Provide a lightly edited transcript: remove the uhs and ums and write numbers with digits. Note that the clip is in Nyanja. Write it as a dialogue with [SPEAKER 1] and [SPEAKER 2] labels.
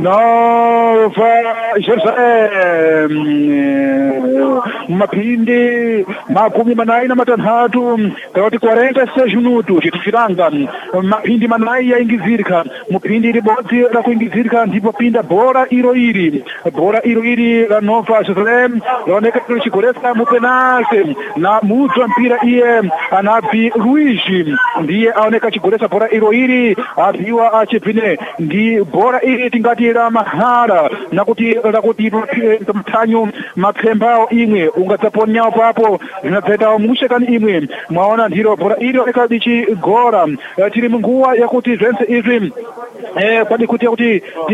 [SPEAKER 1] Nova Jerusalem mapindi makumi manai na matanhatu kawati 46 minutos chitufiranga mapindi manai yaingizirika mupindi libodzi la kuingizirika ndipo pinda bora iri la Nova Jerusalem laoneka kuchigolesa mupenalti na mudzi wa mpira iye anapi Luigi ndiye aoneka chigolesa bora iri apiwa achipine ndi bora iri tingati la mahara nakuti mthanyu mapembao imwe ungadzaponyawo papo zinadzetawo mushekani imwe mwaona ndiro bora iri oneka dichi gora tiri munguwa yakuti zvense izvi kwadi kuti